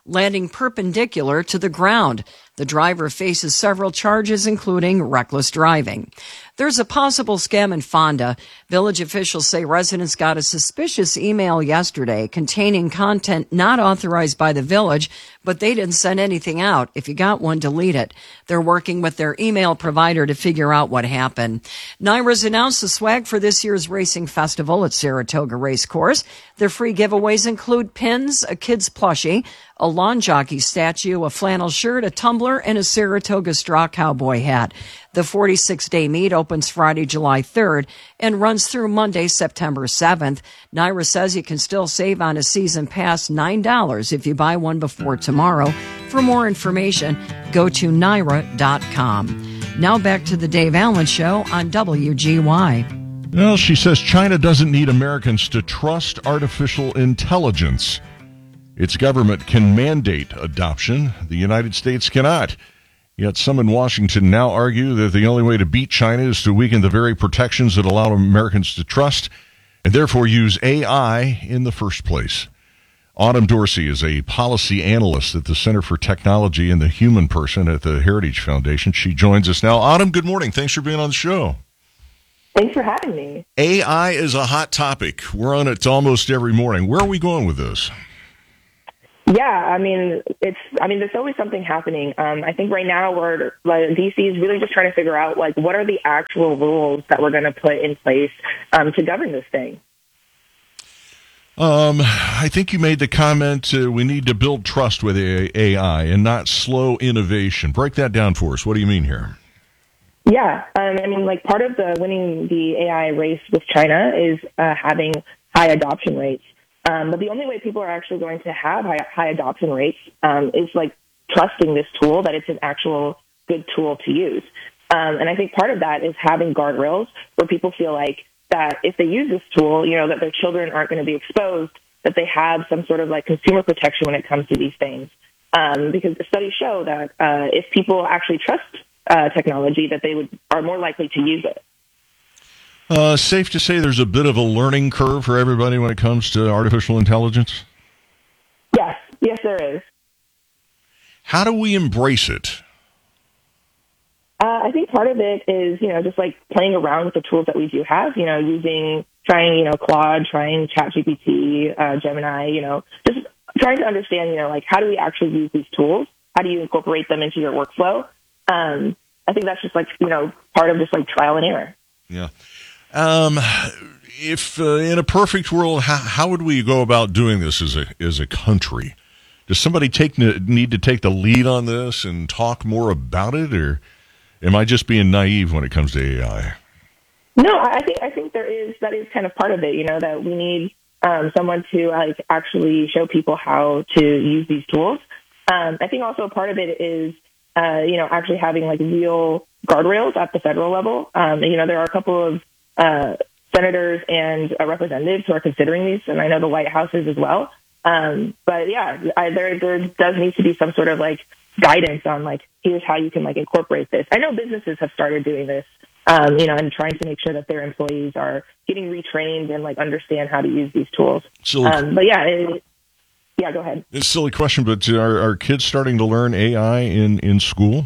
landing perpendicular to the ground. The driver faces several charges, including reckless driving. There's a possible scam in Fonda. Village officials say residents got a suspicious email yesterday containing content not authorized by the village, but they didn't send anything out. If you got one, delete it. They're working with their email provider to figure out what happened. NYRA's announced the swag for this year's racing festival at Saratoga Racecourse. Their free giveaways include pins, a kid's plushie, a lawn jockey statue, a flannel shirt, a tumbler, and a Saratoga straw cowboy hat. The forty-six day meet opens Friday, July third and runs through Monday, September seventh. NYRA says you can still save on a season pass nine dollars if you buy one before tomorrow. For more information, go to N Y R A dot com. Now back to the Dave Allen Show on W G Y. Well, she says China doesn't need Americans to trust artificial intelligence. Its government can mandate adoption. The United States cannot. Yet some in Washington now argue that the only way to beat China is to weaken the very protections that allow Americans to trust and therefore use A I in the first place. Autumn Dorsey is a policy analyst at the Center for Technology and the Human Person at the Heritage Foundation. She joins us now. Autumn, good morning. Thanks for being on the show. Thanks for having me. A I is a hot topic. We're on it almost every morning. Where are we going with this? Yeah, I mean, it's. I mean, there's always something happening. Um, I think right now we're like, D C is really just trying to figure out like what are the actual rules that we're going to put in place um, to govern this thing. Um, I think you made the comment uh, we need to build trust with A I and not slow innovation. Break that down for us. What do you mean here? Yeah, um, I mean, like part of the winning the A I race with China is uh, having high adoption rates. Um, but the only way people are actually going to have high, high adoption rates um, is like trusting this tool, that it's an actual good tool to use. Um, and I think part of that is having guardrails where people feel like that if they use this tool, you know, that their children aren't going to be exposed, that they have some sort of like consumer protection when it comes to these things. Um, because the studies show that uh, if people actually trust uh, technology, that they would are more likely to use it. Uh, safe to say there's a bit of a learning curve for everybody when it comes to artificial intelligence? Yes. Yes, there is. How do we embrace it? Uh, I think part of it is, you know, just like playing around with the tools that we do have, you know, using, trying, you know, Claude, trying ChatGPT, uh, Gemini, you know, just trying to understand, you know, like how do we actually use these tools? How do you incorporate them into your workflow? Um, I think that's just like, you know, part of just like trial and error. Yeah. Um, if uh, in a perfect world, how, how would we go about doing this as a as a country? Does somebody take need to take the lead on this and talk more about it, or am I just being naive when it comes to A I? No, I think I think there is that is kind of part of it. You know, that we need um, someone to like actually show people how to use these tools. Um, I think also part of it is uh, you know actually having like real guardrails at the federal level. Um, you know, there are a couple of Uh, senators and uh, representatives who are considering these, and I know the White House is as well. Um, but yeah, I, there there does need to be some sort of like guidance on like here's how you can like incorporate this. I know businesses have started doing this, um, you know, and trying to make sure that their employees are getting retrained and like understand how to use these tools. So, um, but yeah, it, yeah, go ahead. It's a silly question, but are, are kids starting to learn A I in in school?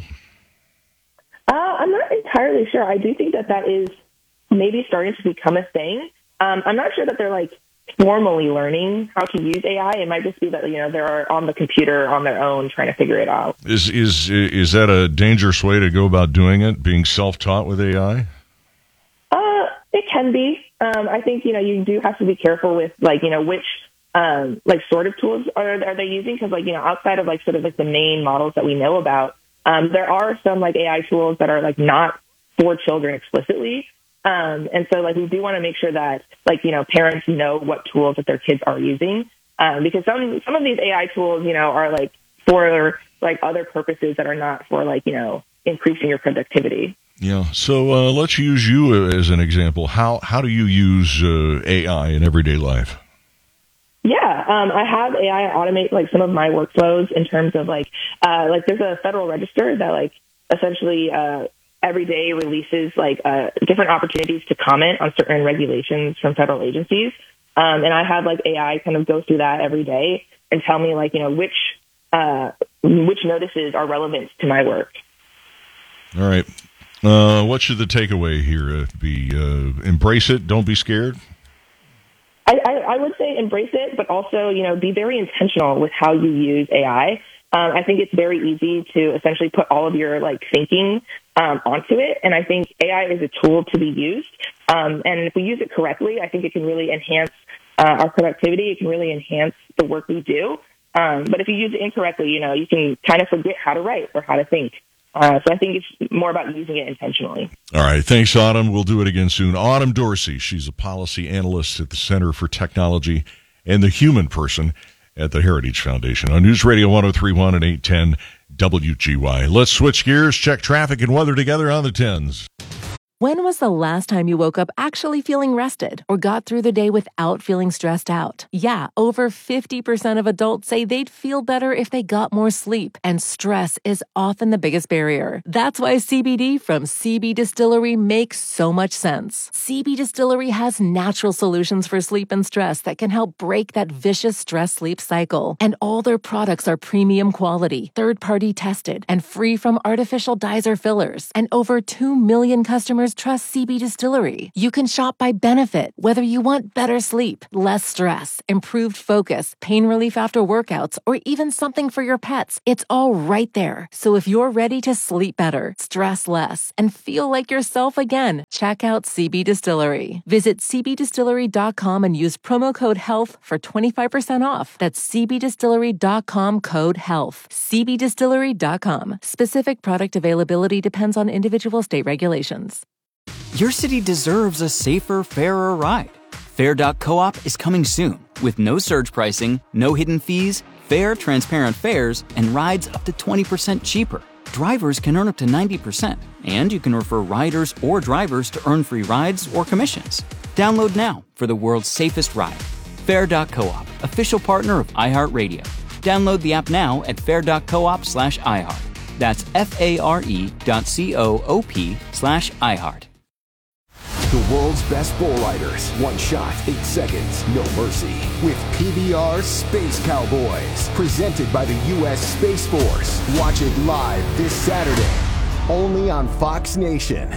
Uh, I'm not entirely sure. I do think that that is maybe starting to become a thing. Um, I'm not sure that they're like formally learning how to use A I. It might just be that, you know, they're on the computer on their own trying to figure it out. Is is is that a dangerous way to go about doing it, being self-taught with A I? Uh, it can be. Um, I think, you know, you do have to be careful with like, you know, which um, like sort of tools are, are they using? Because like, you know, outside of like sort of like the main models that we know about, um, there are some like A I tools that are like not for children explicitly. Um, and so, like, we do want to make sure that, like, you know, parents know what tools that their kids are using, um, because some some of these A I tools, you know, are like for like other purposes that are not for like, you know, increasing your productivity. Yeah. So uh, let's use you as an example. How how do you use uh, A I in everyday life? Yeah, um, I have A I automate like some of my workflows in terms of like uh, like there's a Federal Register that like essentially. Uh, every day releases like uh, different opportunities to comment on certain regulations from federal agencies. Um, and I have like A I kind of go through that every day and tell me like, you know, which uh, which notices are relevant to my work. All right. Uh, what should the takeaway here uh, be? Uh, embrace it. Don't be scared. I, I, I would say embrace it, but also, you know, be very intentional with how you use A I. Um, I think it's very easy to essentially put all of your like thinking um, onto it, and I think A I is a tool to be used. Um, and if we use it correctly, I think it can really enhance uh, our productivity. It can really enhance the work we do. Um, but if you use it incorrectly, you know, you can kind of forget how to write or how to think. Uh, so I think it's more about using it intentionally. All right. Thanks, Autumn. We'll do it again soon. Autumn Dorsey, she's a policy analyst at the Center for Technology and the Human Person at the Heritage Foundation on News Radio one oh three point one and eight ten W G Y. Let's switch gears, check traffic and weather together on the tens. When was the last time you woke up actually feeling rested or got through the day without feeling stressed out? Yeah, over fifty percent of adults say they'd feel better if they got more sleep, and stress is often the biggest barrier. That's why C B D from C B Distillery makes so much sense. C B Distillery has natural solutions for sleep and stress that can help break that vicious stress-sleep cycle. And all their products are premium quality, third-party tested, and free from artificial dyes or fillers. And over two million customers trust C B Distillery. You can shop by benefit, whether you want better sleep, less stress, improved focus, pain relief after workouts, or even something for your pets. It's all right there. So if you're ready to sleep better, stress less, and feel like yourself again, check out C B Distillery. Visit c b distillery dot com and use promo code HEALTH for twenty-five percent off. That's c b distillery dot com code HEALTH. c b distillery dot com. Specific product availability depends on individual state regulations. Your city deserves a safer, fairer ride. Fair dot coop is coming soon with no surge pricing, no hidden fees, fair, transparent fares, and rides up to twenty percent cheaper. Drivers can earn up to ninety percent, and you can refer riders or drivers to earn free rides or commissions. Download now for the world's safest ride. Fair dot coop, official partner of iHeartRadio. Download the app now at fair dot coop slash iHeart. That's F-A-R-E dot C-O-O-P slash iHeart. The world's best bull riders. One shot, eight seconds, no mercy. With P B R Space Cowboys. Presented by the U S Space Force. Watch it live this Saturday. Only on Fox Nation.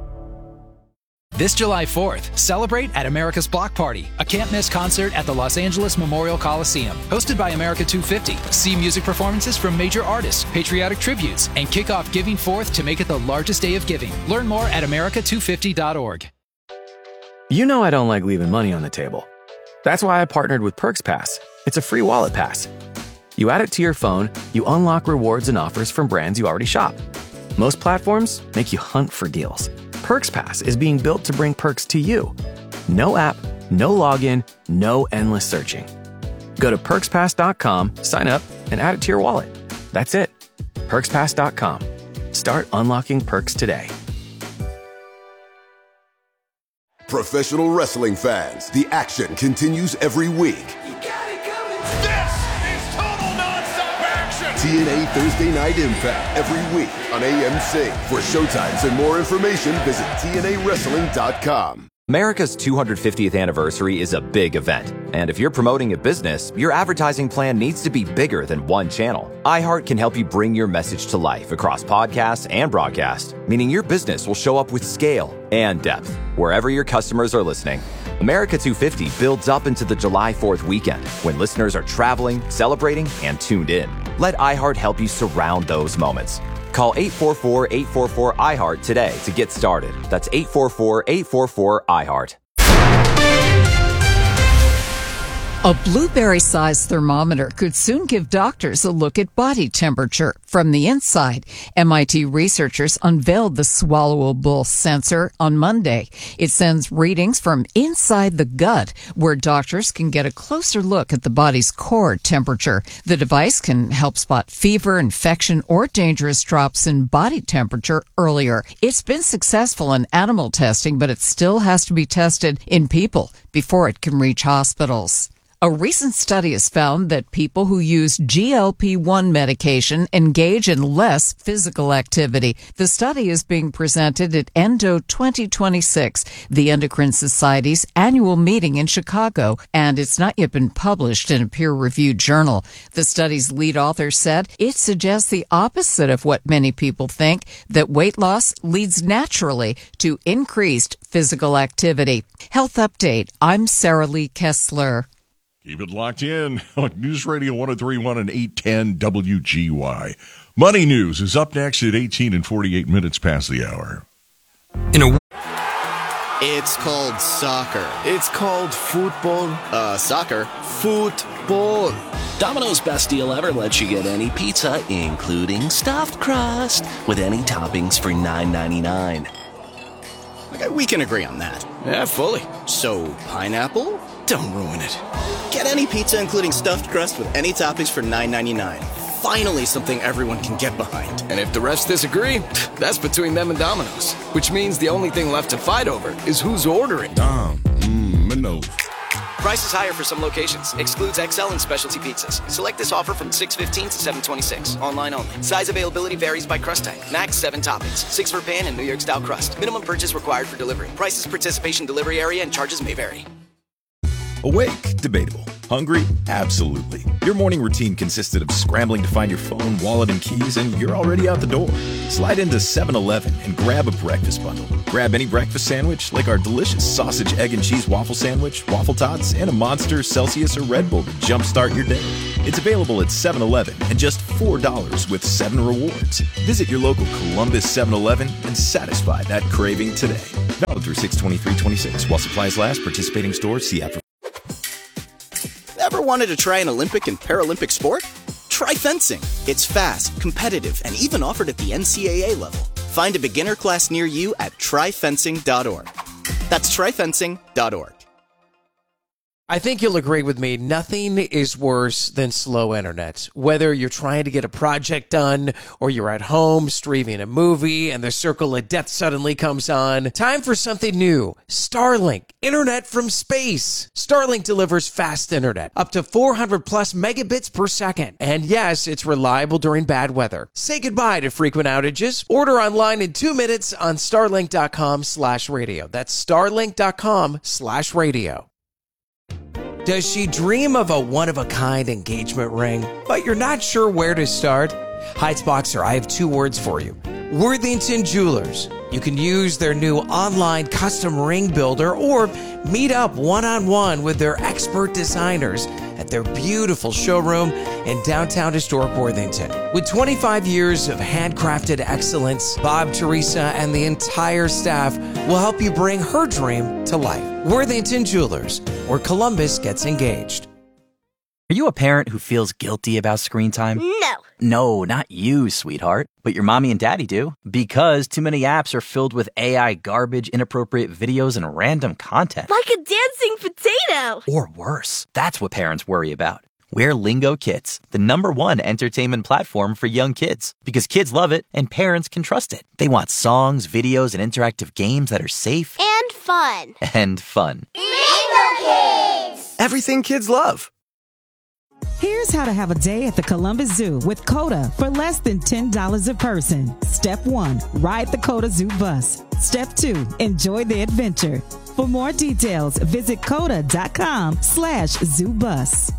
This July fourth, celebrate at America's Block Party, a can't-miss concert at the Los Angeles Memorial Coliseum. Hosted by America two fifty. See music performances from major artists, patriotic tributes, and kick off Giving Fourth to make it the largest day of giving. Learn more at america two fifty dot org. You know I don't like leaving money on the table. That's why I partnered with Perks Pass. It's a free wallet pass. You add it to your phone, you unlock rewards and offers from brands you already shop. Most platforms make you hunt for deals. Perks Pass is being built to bring perks to you. No app, no login, no endless searching. Go to perks pass dot com, sign up, and add it to your wallet. That's it. perks pass dot com. Start unlocking perks today. Professional wrestling fans, the action continues every week. This is total nonstop action! T N A Thursday Night Impact every week on A M C. For showtimes and more information, visit T N A wrestling dot com. America's two hundred fiftieth anniversary is a big event, and if you're promoting a business, your advertising plan needs to be bigger than one channel. iHeart can help you bring your message to life across podcasts and broadcast, meaning your business will show up with scale and depth wherever your customers are listening. America two fifty builds up into the July fourth weekend when listeners are traveling, celebrating, and tuned in. Let iHeart help you surround those moments. Call eight four four, eight four four, I HEART today to get started. That's eight four four, eight four four, I HEART. A blueberry-sized thermometer could soon give doctors a look at body temperature from the inside. M I T researchers unveiled the swallowable sensor on Monday. It sends readings from inside the gut, where doctors can get a closer look at the body's core temperature. The device can help spot fever, infection, or dangerous drops in body temperature earlier. It's been successful in animal testing, but it still has to be tested in people before it can reach hospitals. A recent study has found that people who use G L P one medication engage in less physical activity. The study is being presented at Endo twenty twenty-six, the Endocrine Society's annual meeting in Chicago, and it's not yet been published in a peer-reviewed journal. The study's lead author said it suggests the opposite of what many people think, that weight loss leads naturally to increased physical activity. Health Update, I'm Sarah Lee Kessler. Keep it locked in on News Radio one oh three point one and eight ten W G Y. Money News is up next at eighteen and forty-eight minutes past the hour. In a It's called soccer. It's called football. Uh, soccer. Football. Domino's best deal ever lets you get any pizza, including stuffed crust, with any toppings for nine ninety-nine. Okay, we can agree on that. Yeah, fully. So, pineapple? Don't ruin it. Get any pizza, including stuffed crust, with any toppings for nine ninety-nine. Finally, something everyone can get behind. And if the refs disagree, that's between them and Domino's. Which means the only thing left to fight over is who's ordering. Dom, mmm, no. Price is higher for some locations. Excludes X L and specialty pizzas. Select this offer from six fifteen to seven twenty-six. Online only. Size availability varies by crust type. Max seven toppings. Six for pan and New York style crust. Minimum purchase required for delivery. Prices, participation, delivery area, and charges may vary. Awake? Debatable. Hungry? Absolutely. Your morning routine consisted of scrambling to find your phone, wallet, and keys, and you're already out the door. Slide into seven eleven and grab a breakfast bundle. Grab any breakfast sandwich, like our delicious sausage, egg, and cheese waffle sandwich, waffle tots, and a Monster, Celsius, or Red Bull to jumpstart your day. It's available at seven eleven and just four dollars with seven rewards. Visit your local Columbus seven eleven and satisfy that craving today. Valid through six twenty-three twenty-six. While supplies last, participating stores, see app for... Ever wanted to try an Olympic and Paralympic sport? Try fencing. It's fast, competitive, and even offered at the N C A A level. Find a beginner class near you at try fencing dot org. That's try fencing dot org. I think you'll agree with me, nothing is worse than slow internet. Whether you're trying to get a project done or you're at home streaming a movie and the circle of death suddenly comes on, time for something new. Starlink, internet from space. Starlink delivers fast internet, up to four hundred plus megabits per second. And yes, it's reliable during bad weather. Say goodbye to frequent outages. Order online in two minutes on starlink dot com slash radio. That's starlink dot com slash radio. Does she dream of a one-of-a-kind engagement ring, but you're not sure where to start? Heights Boxer, I have two words for you. Worthington Jewelers. You can use their new online custom ring builder or meet up one-on-one with their expert designers at their beautiful showroom in downtown historic Worthington. With twenty-five years of handcrafted excellence, Bob, Teresa, and the entire staff will help you bring her dream to life. Worthington Jewelers, where Columbus gets engaged. Are you a parent who feels guilty about screen time? No. No, not you, sweetheart. But your mommy and daddy do. Because too many apps are filled with A I garbage, inappropriate videos, and random content. Like a dancing potato. Or worse. That's what parents worry about. We're Lingo Kids, the number one entertainment platform for young kids. Because kids love it and parents can trust it. They want songs, videos, and interactive games that are safe. And fun. And fun. Lingo Kids! Everything kids love. Here's how to have a day at the Columbus Zoo with COTA for less than ten dollars a person. Step one, ride the COTA Zoo bus. Step two, enjoy the adventure. For more details, visit COTA.com slash zoo bus.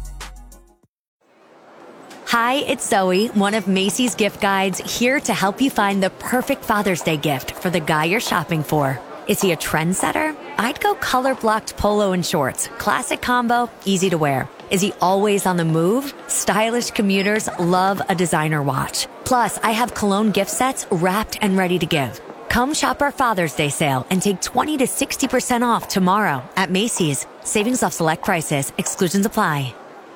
Hi, it's Zoe, one of Macy's gift guides, here to help you find the perfect Father's Day gift for the guy you're shopping for. Is he a trendsetter? I'd go color-blocked polo and shorts. Classic combo, easy to wear. Is he always on the move? Stylish commuters love a designer watch. Plus, I have cologne gift sets wrapped and ready to give. Come shop our Father's Day sale and take twenty to sixty percent off tomorrow at Macy's. Savings off select prices. Exclusions apply.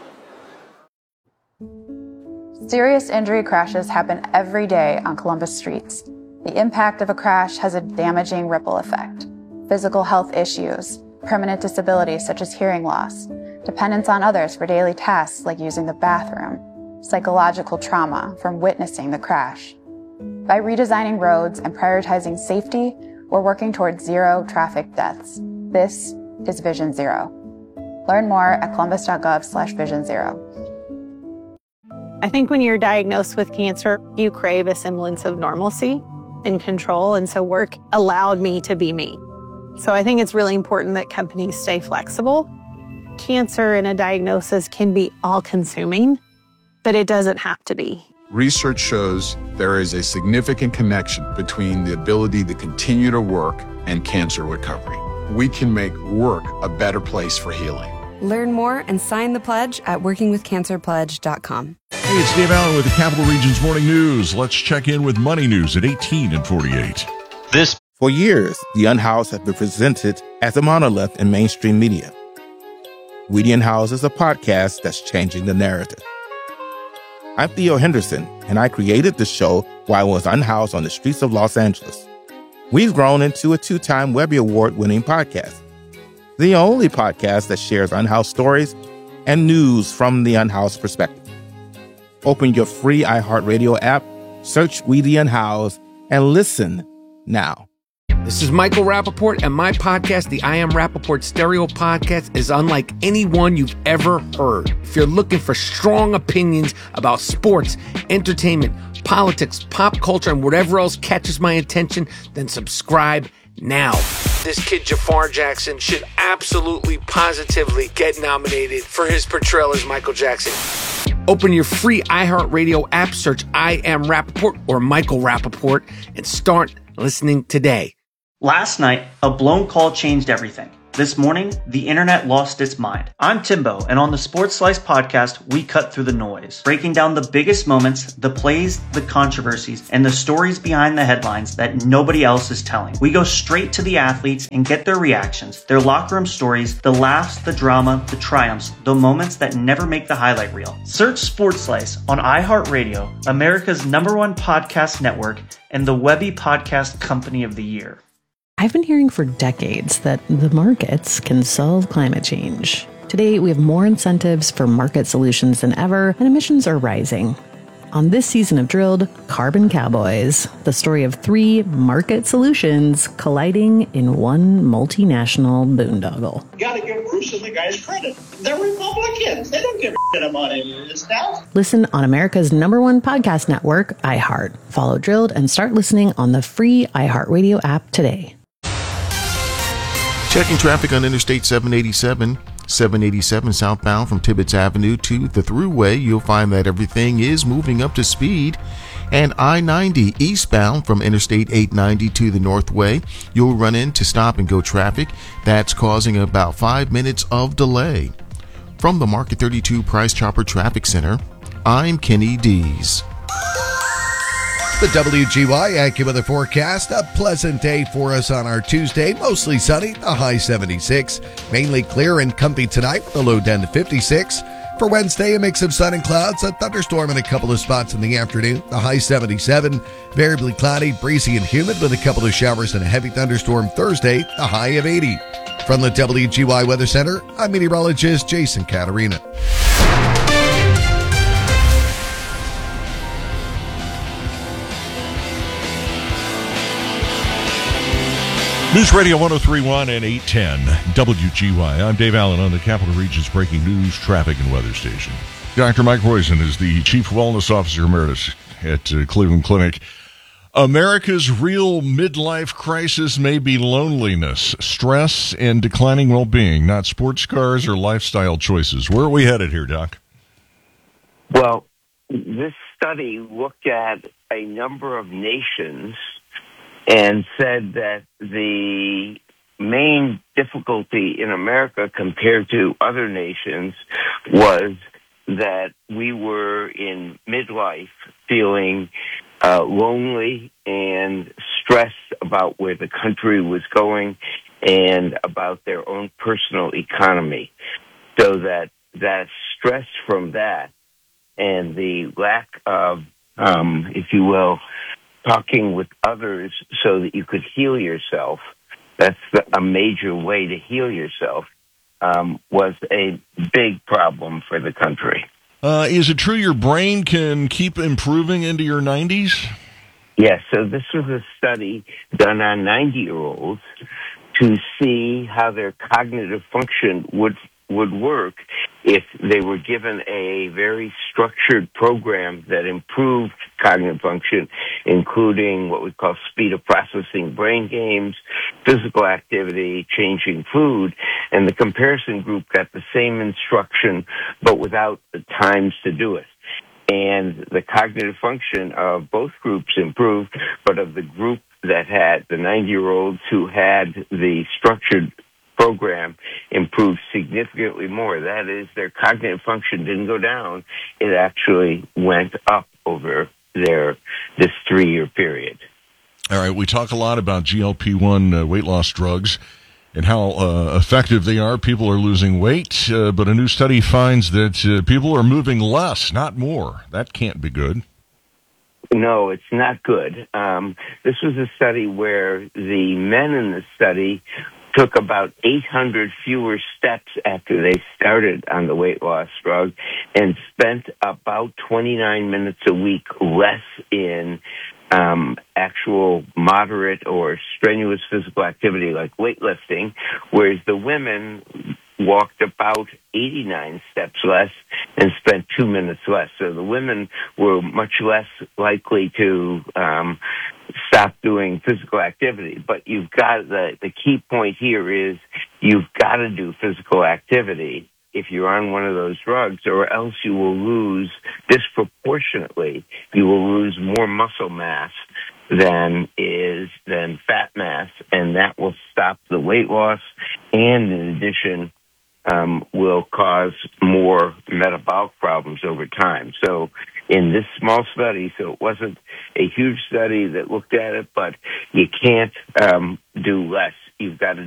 Serious injury crashes happen every day on Columbus streets. The impact of a crash has a damaging ripple effect. Physical health issues, permanent disabilities such as hearing loss, dependence on others for daily tasks like using the bathroom, psychological trauma from witnessing the crash. By redesigning roads and prioritizing safety, we're working towards zero traffic deaths. This is Vision Zero. Learn more at columbus.gov slash vision zero. I think when you're diagnosed with cancer, you crave a semblance of normalcy and control, and so work allowed me to be me. So I think it's really important that companies stay flexible. Cancer and a diagnosis can be all-consuming, but it doesn't have to be. Research shows there is a significant connection between the ability to continue to work and cancer recovery. We can make work a better place for healing. Learn more and sign the pledge at working with cancer pledge dot com. Hey, it's Dave Allen with the Capital Region's Morning News. Let's check in with Money News at eighteen and forty-eight. This For years, the Unhoused have been presented as a monolith in mainstream media. We the Unhoused is a podcast that's changing the narrative. I'm Theo Henderson, and I created the show while I was unhoused on the streets of Los Angeles. We've grown into a two-time Webby Award-winning podcast, the only podcast that shares unhoused stories and news from the unhoused perspective. Open your free iHeartRadio app, search We the Unhoused, and listen now. This is Michael Rappaport, and my podcast, the I Am Rappaport Stereo Podcast, is unlike any one you've ever heard. If you're looking for strong opinions about sports, entertainment, politics, pop culture, and whatever else catches my attention, then subscribe now. This kid, Jafar Jackson, should absolutely, positively get nominated for his portrayal as Michael Jackson. Open your free iHeartRadio app, search I Am Rappaport or Michael Rappaport, and start listening today. Last night, a blown call changed everything. This morning, the internet lost its mind. I'm Timbo, and on the Sports Slice podcast, we cut through the noise, breaking down the biggest moments, the plays, the controversies, and the stories behind the headlines that nobody else is telling. We go straight to the athletes and get their reactions, their locker room stories, the laughs, the drama, the triumphs, the moments that never make the highlight reel. Search Sports Slice on iHeartRadio, America's number one podcast network, and the Webby Podcast Company of the Year. I've been hearing for decades that the markets can solve climate change. Today, we have more incentives for market solutions than ever, and emissions are rising. On this season of Drilled, Carbon Cowboys, the story of three market solutions colliding in one multinational boondoggle. You gotta give Bruce and the guys credit. They're Republicans. They don't give a shit about any of this stuff. Listen on America's number one podcast network, iHeart. Follow Drilled and start listening on the free iHeartRadio app today. Checking traffic on Interstate seven eighty-seven, seven eighty-seven southbound from Tibbetts Avenue to the Thruway. You'll find that everything is moving up to speed. And I ninety eastbound from Interstate eight ninety to the Northway. You'll run into stop-and-go traffic. That's causing about five minutes of delay. From the Market thirty-two Price Chopper Traffic Center, I'm Kenny Dees. The W G Y AccuWeather forecast, a pleasant day for us on our Tuesday. Mostly sunny, a high seventy-six. Mainly clear and comfy tonight, the low down to fifty-six. For Wednesday, a mix of sun and clouds, a thunderstorm in a couple of spots in the afternoon, the high seventy-seven. Variably cloudy, breezy and humid with a couple of showers and a heavy thunderstorm Thursday, the high of eighty. From the W G Y Weather Center, I'm meteorologist Jason Caterina. News Radio one oh three point one and eight ten W G Y. I'm Dave Allen on the Capital Region's breaking news, traffic, and weather station. Doctor Mike Roizen is the Chief Wellness Officer Emeritus at uh, Cleveland Clinic. America's real midlife crisis may be loneliness, stress, and declining well-being, not sports cars or lifestyle choices. Where are we headed here, Doc? Well, this study looked at a number of nations and said that the main difficulty in America compared to other nations was that we were in midlife feeling uh, lonely and stressed about where the country was going and about their own personal economy. So that that stress from that and the lack of, um, if you will, talking with others so that you could heal yourself, that's the, a major way to heal yourself, um, was a big problem for the country. Uh, is it true your brain can keep improving into your nineties? Yes, so this was a study done on ninety-year-olds to see how their cognitive function would would work if they were given a very structured program that improved cognitive function, including what we call speed of processing brain games, physical activity, changing food. And the comparison group got the same instruction, but without the times to do it. And the cognitive function of both groups improved, but of the group that had the ninety-year-olds who had the structured program improved significantly more. That is, their cognitive function didn't go down. It actually went up over their this three-year period. All right, we talk a lot about G L P one uh, weight loss drugs and how uh, effective they are. People are losing weight, uh, but a new study finds that uh, people are moving less, not more. That can't be good. No, it's not good. Um, this was a study where the men in the study took about eight hundred fewer steps after they started on the weight loss drug and spent about twenty-nine minutes a week less in um, actual moderate or strenuous physical activity like weightlifting, whereas the women walked about eighty-nine steps less and spent two minutes less. So the women were much less likely to um, stop doing physical activity. But you've got the, the key point here is you've got to do physical activity if you're on one of those drugs, or else you will lose disproportionately. You will lose more muscle mass than is than fat mass, and that will stop the weight loss, and in addition, um, will cause more metabolic problems over time. So in this small study, so it wasn't a huge study that looked at it, but you can't um, do less. You've got to